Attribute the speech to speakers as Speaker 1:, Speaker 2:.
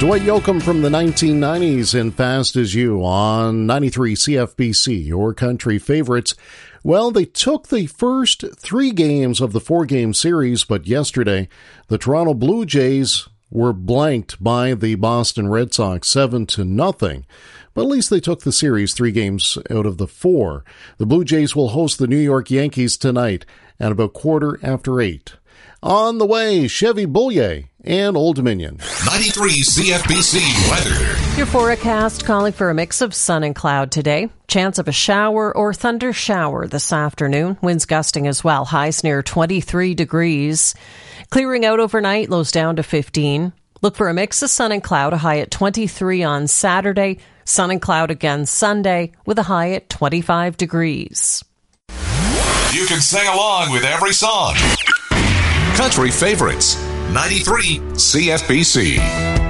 Speaker 1: Dwight Yoakam from the 1990s and Fast As You on 93 CFBC, your country favorites. Well, they took the first 3 games of the 4-game series, but yesterday the Toronto Blue Jays were blanked by the Boston Red Sox 7-0. But at least they took the series 3 games out of the 4. The Blue Jays will host the New York Yankees tonight at about 8:15. On the way, Chevy Bullier and Old Dominion.
Speaker 2: 93 CFBC weather.
Speaker 3: Your forecast calling for a mix of sun and cloud today. Chance of a shower or thunder shower this afternoon. Winds gusting as well. Highs near 23 degrees. Clearing out overnight, lows down to 15. Look for a mix of sun and cloud, a high at 23 on Saturday. Sun and cloud again Sunday with a high at 25 degrees.
Speaker 2: You can sing along with every song. Country favorites. 93 CFBC.